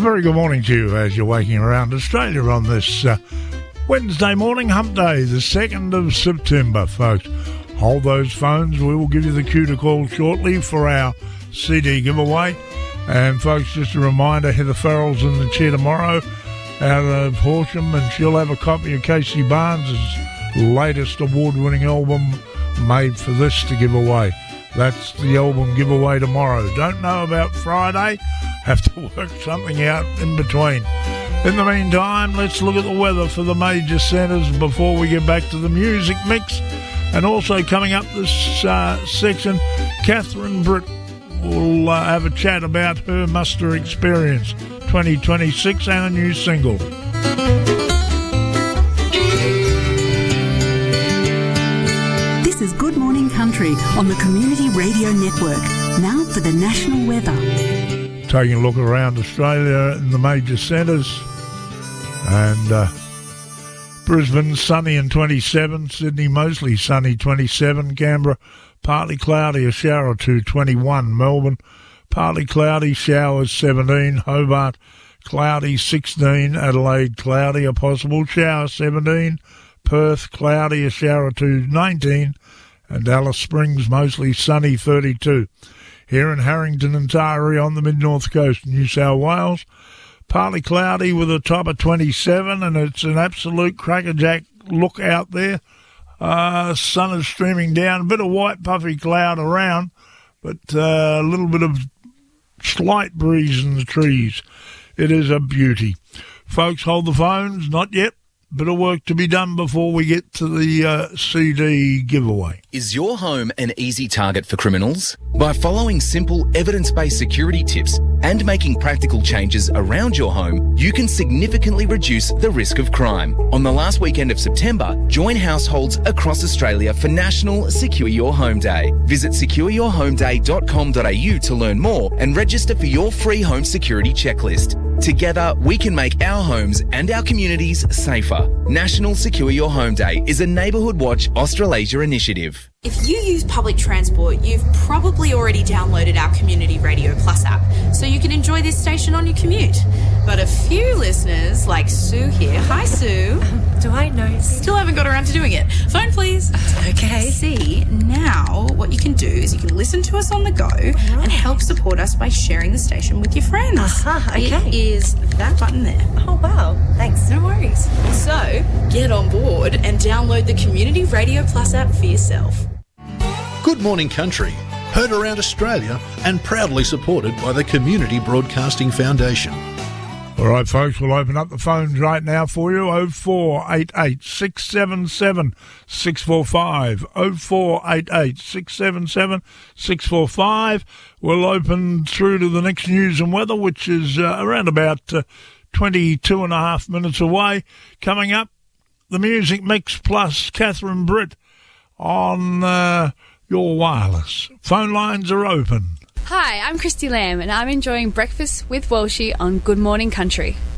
very good morning to you as you're waking around Australia on this Wednesday morning, hump day, the 2nd of September, folks. Hold those phones. We will give you the cue to call shortly for our CD giveaway. And, folks, just a reminder, Heather Farrell's in the chair tomorrow out of Horsham, and she'll have a copy of Casey Barnes' latest award-winning album, Made for This, to give away. That's the album giveaway tomorrow. Don't know about Friday. Have to work something out in between. In the meantime, let's look at the weather for the major centres before we get back to the music mix. And also coming up this section, Catherine Britt will have a chat about her Muster Experience 2026 and a new single. This is Good Morning Country on the Community Radio Network. Now for the national weather. Taking a look around Australia in the major centres. And Brisbane, sunny and 27. Sydney, mostly sunny, 27. Canberra, partly cloudy, a shower or two, 21. Melbourne, partly cloudy, showers, 17. Hobart, cloudy, 16. Adelaide, cloudy, a possible shower, 17. Perth, cloudy, a shower or two, 19. And Alice Springs, mostly sunny, 32. Here in Harrington and Taree on the mid-north coast, New South Wales, partly cloudy with a top of 27, and it's an absolute crackerjack look out there. Sun is streaming down, a bit of white puffy cloud around, but a little bit of slight breeze in the trees. It is a beauty. Folks, hold the phones, not yet. Bit of work to be done before we get to the CD giveaway. Is your home an easy target for criminals? By following simple, evidence-based security tips and making practical changes around your home, you can significantly reduce the risk of crime. On the last weekend of September, join households across Australia for National Secure Your Home Day. Visit secureyourhomeday.com.au to learn more and register for your free home security checklist. Together, we can make our homes and our communities safer. National Secure Your Home Day is a Neighbourhood Watch Australasia initiative. If you use public transport, you've probably already downloaded our Community Radio Plus app, so you can enjoy this station on your commute. But a few listeners, like Sue here, hi Sue. Do I know? Still haven't got around to doing it. Phone please. Okay. See, now what you can do is you can listen to us on the go and help support us by sharing the station with your friends. Okay. It is that button there. Oh, wow. Thanks. No worries. So, get on board and download the Community Radio Plus app for yourself. Good Morning Country, heard around Australia and proudly supported by the Community Broadcasting Foundation. All right, folks, we'll open up the phones right now for you. 0488 677 645. 0488 677 645. We'll open through to the next news and weather, which is around about 22 and a half minutes away. Coming up, the music mix plus Catherine Britt on your wireless. Phone lines are open. Hi, I'm Christy Lamb and I'm enjoying breakfast with Walshy on Good Morning Country.